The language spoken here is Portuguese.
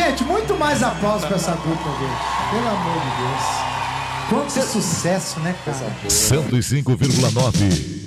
Gente, muito mais aplausos pra essa dupla, gente. Pelo amor de Deus. Quanto sucesso, né, cara? 105,9